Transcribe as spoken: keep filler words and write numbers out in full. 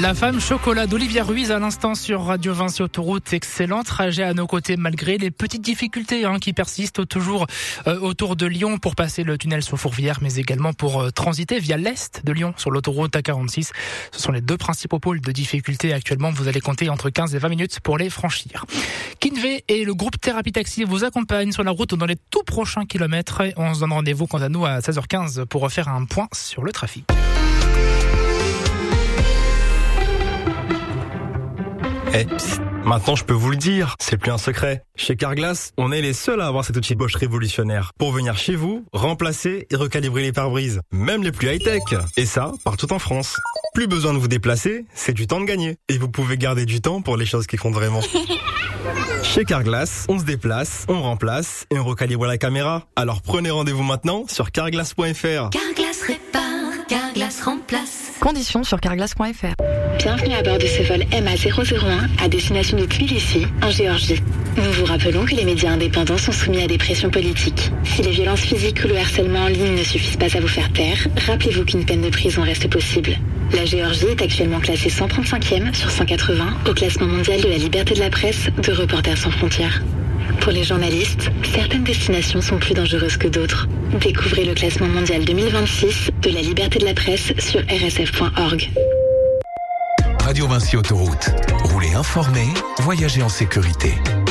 La femme chocolat d'Olivia Ruiz à l'instant sur Radio Vinci Autoroute. Excellent trajet à nos côtés malgré les petites difficultés hein, qui persistent toujours euh, autour de Lyon pour passer le tunnel sous Fourvière, mais également pour euh, transiter via l'est de Lyon sur l'autoroute A quarante-six. Ce sont les deux principaux pôles de difficulté actuellement. Vous allez compter entre quinze et vingt minutes pour les franchir. Kinvé et le groupe Thérapie Taxi vous accompagnent sur la route dans les tout prochains kilomètres. On se donne rendez-vous quant à nous à seize heures quinze pour refaire un point sur le trafic. Eh, psst, maintenant je peux vous le dire, c'est plus un secret. Chez Carglass, on est les seuls à avoir cet outil Bosch révolutionnaire pour venir chez vous, remplacer et recalibrer les pare-brises, même les plus high-tech. Et ça, partout en France. Plus besoin de vous déplacer, c'est du temps de gagner. Et vous pouvez garder du temps pour les choses qui comptent vraiment. Chez Carglass, on se déplace, on remplace et on recalibre la caméra. Alors prenez rendez-vous maintenant sur carglass point f r. Carglass répare, Carglass remplace. Conditions sur carglass point f r. Bienvenue à bord de ce vol M A zéro zéro un à destination de Tbilissi, en Géorgie. Nous vous rappelons que les médias indépendants sont soumis à des pressions politiques. Si les violences physiques ou le harcèlement en ligne ne suffisent pas à vous faire taire, rappelez-vous qu'une peine de prison reste possible. La Géorgie est actuellement classée cent trente-cinquième sur cent quatre-vingts au classement mondial de la liberté de la presse de Reporters sans frontières. Pour les journalistes, certaines destinations sont plus dangereuses que d'autres. Découvrez le classement mondial deux mille vingt-six de la liberté de la presse sur r s f point org. Radio Vinci Autoroute. Roulez informé, voyagez en sécurité.